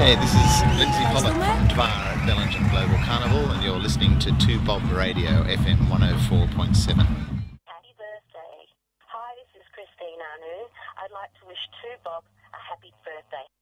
Hey, this is Lindsay Pollock from Dvar at Bellingen Global Carnival, and you're listening to 2 Bob Radio, FM 104.7. Happy birthday. Hi, this is Christine Anu. I'd like to wish 2 Bob a happy birthday.